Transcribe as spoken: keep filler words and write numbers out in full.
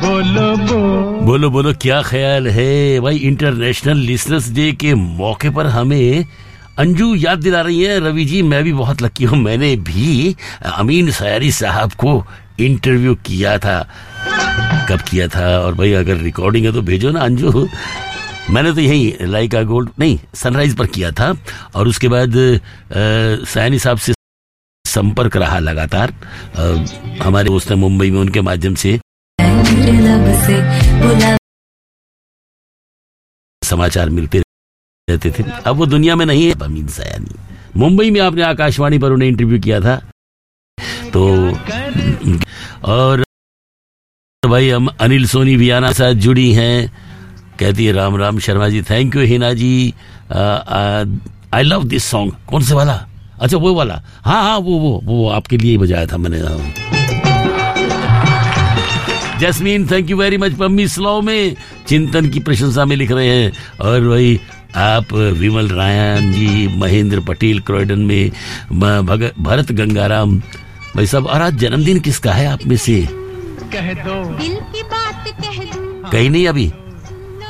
बोलो बोलो बोलो बोलो क्या ख्याल है भाई। इंटरनेशनल लिसनर्स डे के मौके पर हमें अंजू याद दिला रही है, रवि जी मैं भी बहुत लकी हूँ, मैंने भी अमीन सयारी साहब को इंटरव्यू किया था। कब किया था? और भाई अगर रिकॉर्डिंग है तो भेजो ना अंजू। मैंने तो यही लाइका गोल्ड नहीं सनराइज पर किया था और उसके बाद सयानी साहब से संपर्क रहा लगातार। आ, हमारे दोस्त हैं मुंबई में, उनके माध्यम से समाचार मिलते रहते थे। अब वो दुनिया में नहीं है अमीन सयानी। मुंबई में आपने आकाशवाणी पर उन्हें इंटरव्यू किया था तो। और भाई हम अनिल सोनी वियाना साथ जुड़ी हैं, कहती है Ram Ram Sharma ji, thank you Hina ji, I love this song. कौन से वाला? अच्छा वो वाला, हाँ हाँ वो वो वो आपके लिए ही बजाया था मैंने। Jasmine thank you very much, Pammi slow में चिंतन की प्रशंसा में लिख रहे हैं। और वही आप विमल रायन जी, महेंद्र पटेल क्रॉयडन में, भरत गंगाराम भाई सब। और आज जन्मदिन किसका है आप में से? कह दो दिल की बात कह दूं। कहीं नहीं अभी